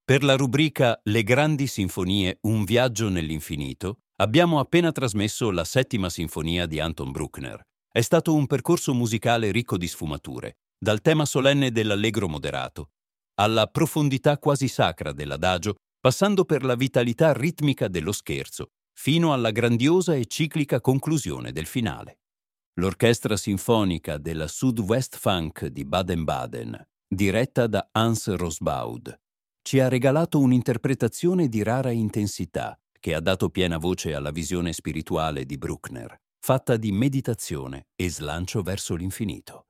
Per la rubrica Le grandi sinfonie, un viaggio nell'infinito, abbiamo appena trasmesso la settima sinfonia di Anton Bruckner. È stato un percorso musicale ricco di sfumature, dal tema solenne dell'allegro moderato, alla profondità quasi sacra dell'adagio, passando per la vitalità ritmica dello scherzo, fino alla grandiosa e ciclica conclusione del finale. L'orchestra sinfonica della Südwestfunk di Baden-Baden, diretta da Hans Rosbaud, ci ha regalato un'interpretazione di rara intensità che ha dato piena voce alla visione spirituale di Bruckner, fatta di meditazione e slancio verso l'infinito.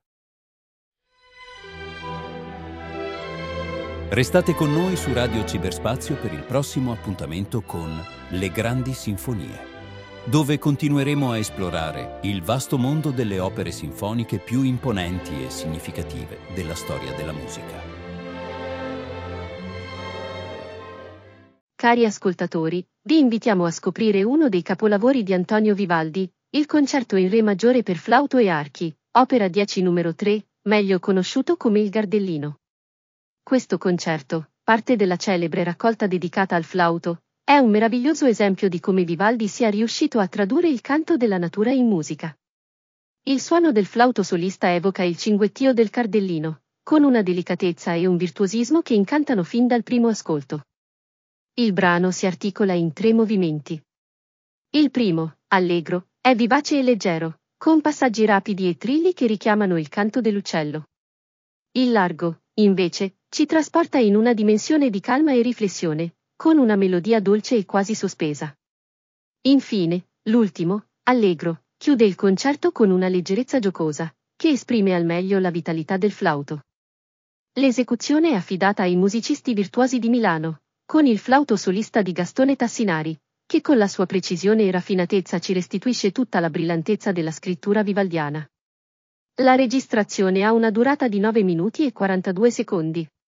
Restate con noi su Radio Ciberspazio per il prossimo appuntamento con Le grandi sinfonie, dove continueremo a esplorare il vasto mondo delle opere sinfoniche più imponenti e significative della storia della musica. Cari ascoltatori, vi invitiamo a scoprire uno dei capolavori di Antonio Vivaldi, il concerto in Re maggiore per flauto e archi, opera 10 numero 3, meglio conosciuto come il Gardellino. Questo concerto, parte della celebre raccolta dedicata al flauto, è un meraviglioso esempio di come Vivaldi sia riuscito a tradurre il canto della natura in musica. Il suono del flauto solista evoca il cinguettio del cardellino, con una delicatezza e un virtuosismo che incantano fin dal primo ascolto. Il brano si articola in 3 movimenti. Il primo, allegro, è vivace e leggero, con passaggi rapidi e trilli che richiamano il canto dell'uccello. Il largo, invece, ci trasporta in una dimensione di calma e riflessione, con una melodia dolce e quasi sospesa. Infine, l'ultimo, allegro, chiude il concerto con una leggerezza giocosa, che esprime al meglio la vitalità del flauto. L'esecuzione è affidata ai musicisti virtuosi di Milano, con il flauto solista di Gastone Tassinari, che con la sua precisione e raffinatezza ci restituisce tutta la brillantezza della scrittura vivaldiana. La registrazione ha una durata di 9 minuti e 42 secondi.